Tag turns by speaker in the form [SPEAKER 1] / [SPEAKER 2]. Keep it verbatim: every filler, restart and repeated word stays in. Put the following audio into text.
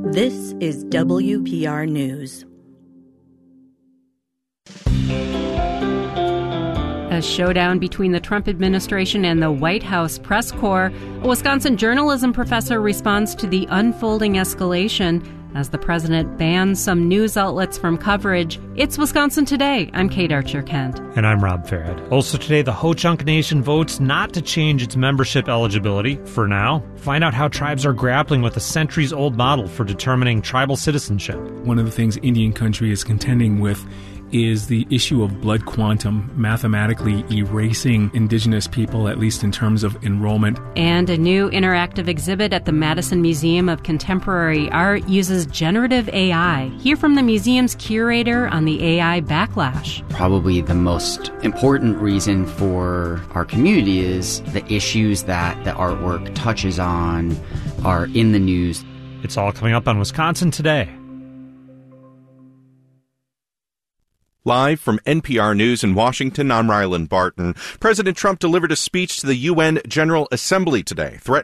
[SPEAKER 1] This is W P R News.
[SPEAKER 2] A showdown between the Trump administration and the White House press corps. A Wisconsin journalism professor responds to the unfolding escalation as the president bans some news outlets from coverage. It's Wisconsin Today. I'm Kate Archer-Kent.
[SPEAKER 3] And I'm Rob Farrad. Also today, the Ho-Chunk Nation votes not to change its membership eligibility for now. Find out how tribes are grappling with a centuries-old model for determining tribal citizenship.
[SPEAKER 4] One of the things Indian country is contending with is the issue of blood quantum, mathematically erasing indigenous people, at least in terms of enrollment.
[SPEAKER 2] And a new interactive exhibit at the Madison Museum of Contemporary Art uses generative A I. Hear from the museum's curator on the A I backlash.
[SPEAKER 5] Probably the most important reason for our community is the issues that the artwork touches on are in the news.
[SPEAKER 3] It's all coming up on Wisconsin Today.
[SPEAKER 6] Live from N P R News in Washington, I'm Ryland Barton. President Trump delivered a speech to the U N General Assembly today, threatening